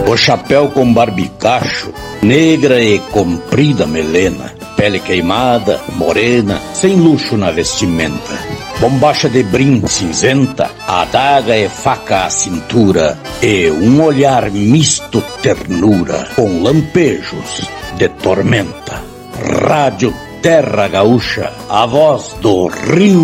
O chapéu com barbicacho, negra e comprida melena, pele queimada, morena, sem luxo na vestimenta. Bombacha de brim cinzenta, adaga e faca à cintura, e um olhar misto ternura, com lampejos de tormenta. Rádio Terra Gaúcha, a voz do Rio